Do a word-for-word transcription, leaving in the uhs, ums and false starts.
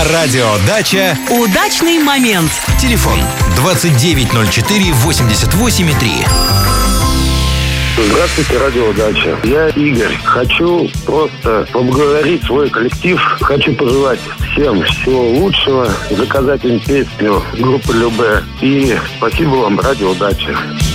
На радио «Дача» удачный момент. Телефон двадцать девять ноль четыре восемьдесят восемь три. Здравствуйте, радио «Дача». Я Игорь. Хочу просто поблагодарить свой коллектив. Хочу пожелать всем всего лучшего, заказать им песню группы Любэ. И спасибо вам, радио «Дача».